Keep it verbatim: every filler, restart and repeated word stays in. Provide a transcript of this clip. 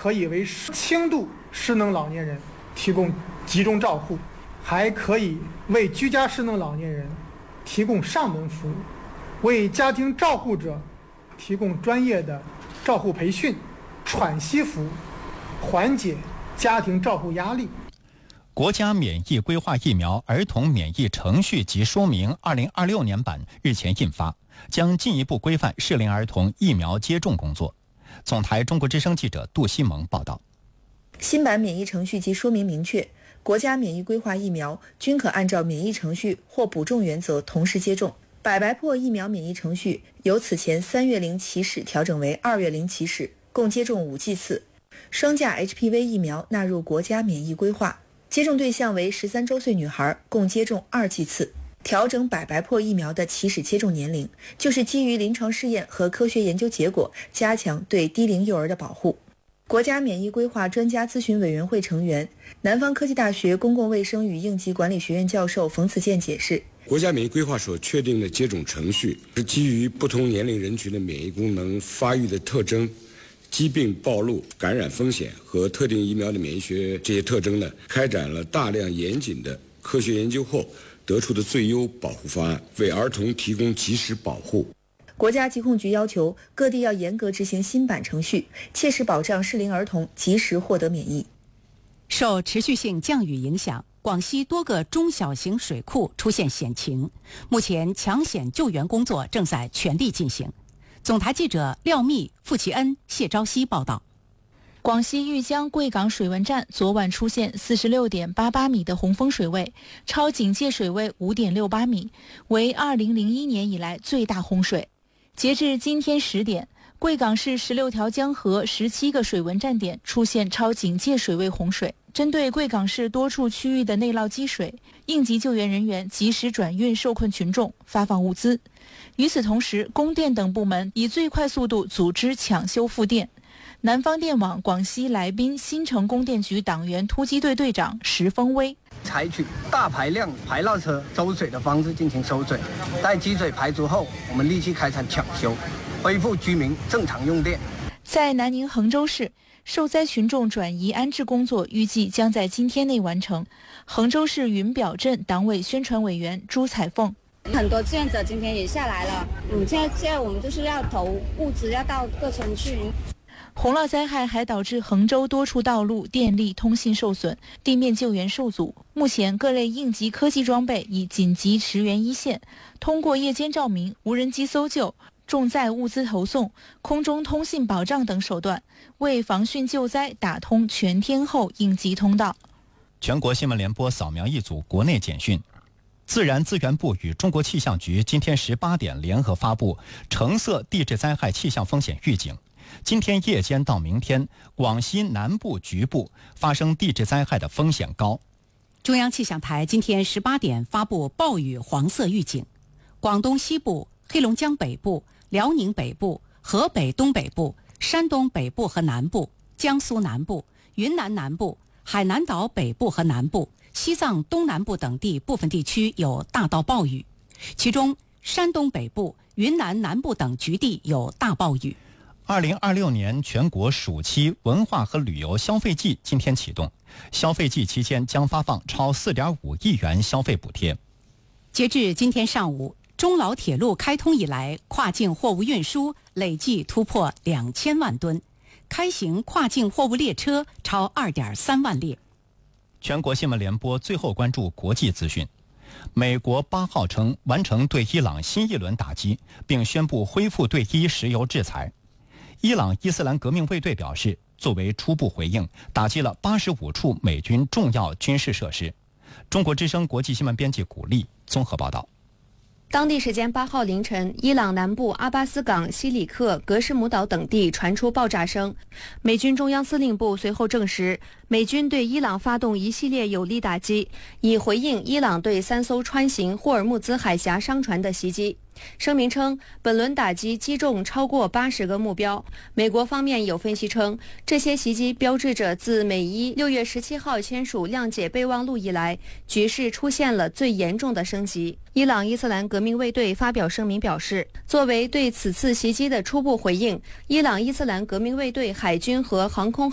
可以为轻度失能老年人提供集中照护，还可以为居家失能老年人提供上门服务，为家庭照护者提供专业的照护培训、喘息服务，缓解家庭照护压力。 国家免疫规划疫苗儿童免疫程序及说明二零二六年版日前印发，将进一步规范适龄儿童疫苗接种工作。总台中国之声记者杜西蒙报道。 新版免疫程序及说明明确，国家免疫规划疫苗均可按照免疫程序或补种原则同时接种。百白破疫苗免疫程序由此前三月龄起始调整为二月龄起始，共接种五剂次。双价 H P V 疫苗纳入国家免疫规划，接种对象为十三周岁女孩，共接种二剂次。调整百白破疫苗的起始接种年龄，就是基于临床试验和科学研究结果，加强对低龄幼儿的保护。国家免疫规划专家咨询委员会成员、南方科技大学公共卫生与应急管理学院教授冯子健解释， 国家免疫规划所确定的接种程序是基于不同年龄人群的免疫功能发育的特征、疾病暴露、感染风险和特定疫苗的免疫学这些特征呢，开展了大量严谨的科学研究后得出的最优保护方案，为儿童提供及时保护。 国家疾控局要求各地要严格执行新版程序，切实保障适龄儿童及时获得免疫。 受持续性降雨影响，广西多个中小型水库出现险情，目前抢险救援工作正在全力进行。总台记者廖密、付其恩、谢昭熙报道。 广西玉江贵港水文站昨晚出现四十六点八八米的洪峰水位，超警戒水位五点六八米，为二零零一年以来最大洪水。截至今天十点，贵港市十六条江河十七个水文站点出现超警戒水位洪水。针对贵港市多处区域的内涝积水，应急救援人员及时转运受困群众，发放物资。与此同时，供电等部门以最快速度组织抢修复电。南方电网广西来宾新城供电局党员突击队队长石峰威， 采取大排量排涝车抽水的方式进行收水，待积水排出后，我们立即开展抢修，恢复居民正常用电。 在南宁衡州市，受灾群众转移安置工作预计将在今天内完成。衡州市云表镇党委宣传委员朱彩凤， 很多志愿者今天也下来了，嗯，现在现在我们就是要投物资，要到各村去。 洪涝灾害还导致衡州多处道路、电力、通信受损，地面救援受阻。目前各类应急科技装备已紧急驰援一线，通过夜间照明、无人机搜救、重载物资投送、空中通信保障等手段，为防汛救灾打通全天候应急通道。 全国新闻联播扫描一组国内简讯。自然资源部与中国气象局今天十八点联合发布橙色地质灾害气象风险预警。今天夜间到明天，广西南部局部发生地质灾害的风险高。 中央气象台今天十八点发布暴雨黄色预警，广东西部、黑龙江北部、辽宁北部、河北东北部、山东北部和南部、江苏南部、云南南部、海南岛北部和南部、西藏东南部等地部分地区有大到暴雨，其中山东北部、云南南部等局地有大暴雨。 二零二六年全国暑期文化和旅游消费季今天启动，消费季期间将发放超 四点五亿元消费补贴。 截至今天上午，中老铁路开通以来，跨境货物运输累计突破两千万吨，开行跨境货物列车超 二点三万列。 全国新闻联播最后关注国际资讯。美国八号称完成对伊朗新一轮打击，并宣布恢复对伊石油制裁。伊朗伊斯兰革命卫队表示，作为初步回应，打击了八十五处美军重要军事设施。中国之声国际新闻编辑古丽综合报道。 当地时间八号凌晨，伊朗南部阿巴斯港、西里克、格什姆岛等地传出爆炸声。美军中央司令部随后证实，美军对伊朗发动一系列有力打击，以回应伊朗对三艘穿行霍尔木兹海峡商船的袭击。声明称，本轮打击击中超过八十个目标。美国方面有分析称，这些袭击标志着自美伊六月十七号签署谅解备忘录以来，局势出现了最严重的升级。伊朗伊斯兰革命卫队发表声明表示，作为对此次袭击的初步回应，伊朗伊斯兰革命卫队海军和航空